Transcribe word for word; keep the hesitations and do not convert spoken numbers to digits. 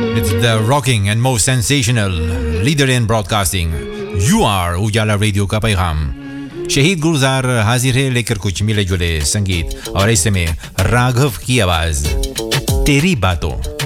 It's the rocking and most sensational leader in broadcasting. You are उजाला radio का पैगाम. शहीद गुलजार हाजिर है लेकर कुछ मिले जुले संगीत और ऐसे में राघव की आवाज तेरी बातों.